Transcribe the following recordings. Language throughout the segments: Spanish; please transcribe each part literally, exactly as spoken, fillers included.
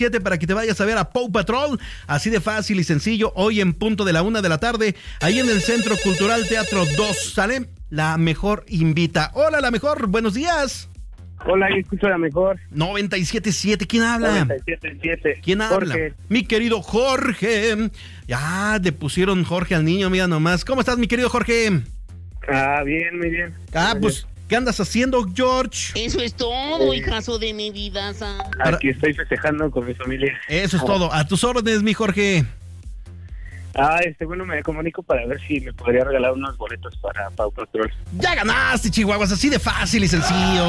para que te vayas a ver a Paw Patrol, así de fácil y sencillo, hoy en punto de la una de la tarde, ahí en el Centro Cultural Teatro dos, ¿sale? La Mejor invita. Hola, La Mejor, buenos días. Hola, yo escucho La Mejor. noventa y siete punto siete, ¿quién habla? noventa y siete punto siete. ¿Quién habla? Jorge. Mi querido Jorge. Ya le pusieron Jorge al niño, mira nomás. ¿Cómo estás, mi querido Jorge? Ah, bien, muy bien. Ah, pues, ¿qué andas haciendo, George? Eso es todo, Eh. hijazo de mi vida. Sa. Aquí estoy festejando con mi familia. Eso es todo. A tus órdenes, mi Jorge. Ah, este, bueno, me comunico para ver si me podría regalar unos boletos para Paw Patrol. Ya ganaste, Chihuahuas, así de fácil y sencillo.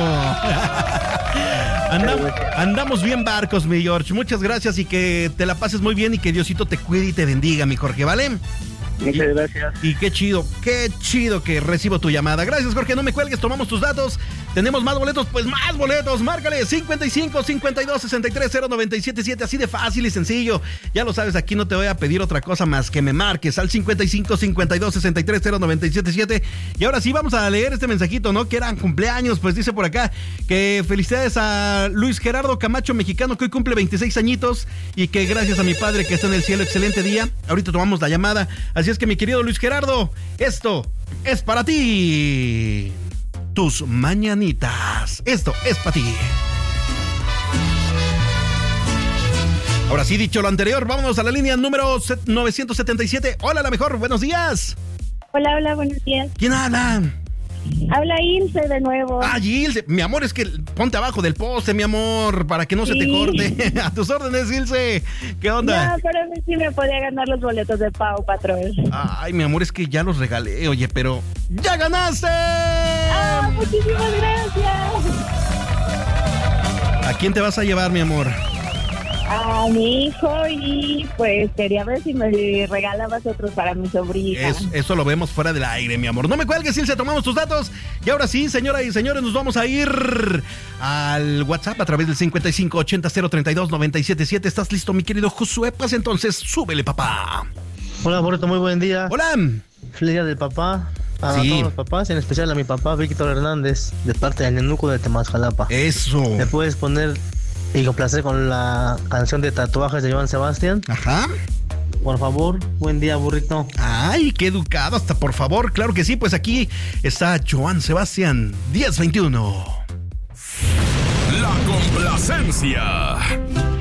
Andam- andamos bien barcos, mi George. Muchas gracias y que te la pases muy bien y que Diosito te cuide y te bendiga, mi Jorge, ¿vale? Muchas gracias. Y qué chido, qué chido que recibo tu llamada. Gracias, Jorge, no me cuelgues, tomamos tus datos. Tenemos más boletos, pues más boletos. Márcale cincuenta y cinco, cincuenta y dos, sesenta y tres, cero noventa y siete siete, así de fácil y sencillo. Ya lo sabes, aquí no te voy a pedir otra cosa más que me marques al cincuenta y cinco, cincuenta y dos, sesenta y tres, cero noventa y siete siete. Y ahora sí vamos a leer este mensajito, ¿no? Que eran cumpleaños, pues dice por acá que felicidades a Luis Gerardo Camacho, mexicano, que hoy cumple veintiséis añitos y que gracias a mi padre que está en el cielo, excelente día. Ahorita tomamos la llamada, así es que mi querido Luis Gerardo, esto es para ti. Tus mañanitas. Esto es para ti. Ahora sí, dicho lo anterior, vámonos a la línea número novecientos setenta y siete. Hola, La Mejor, buenos días. Hola, hola, buenos días. ¿Quién habla? Habla Ilse de nuevo. Ah, Ilse. Mi amor, es que ponte abajo del poste, mi amor, para que no se Sí. te corte. A tus órdenes, Ilse. ¿Qué onda? No, pero a mí sí me podía ganar los boletos de Paw Patrol. Ay, mi amor, es que ya los regalé, oye, pero ¡ya ganaste! ¡Ah, muchísimas gracias! ¿A quién te vas a llevar, mi amor? A mi hijo y pues quería ver si me regalabas otros para mi sobrina. Es- eso lo vemos fuera del aire, mi amor. No me cuelgues, Ilse, tomamos tus datos. Y ahora sí, señoras y señores, nos vamos a ir al WhatsApp a través del cincuenta y cinco, ochenta, cero treinta y dos, noventa y siete siete. ¿Estás listo, mi querido Josué? Pues entonces, súbele, papá. Hola, Boreto, muy buen día. Hola. Feliz día del papá. A Sí. todos los papás, en especial a mi papá Víctor Hernández, de parte del Nenuco de Temascalapa. Eso. ¿Me puedes poner y complacer con la canción de Tatuajes de Joan Sebastián? Ajá. Por favor, buen día, burrito. Ay, qué educado, hasta por favor. Claro que sí, pues aquí está Joan Sebastián, diez veintiuno. La complacencia.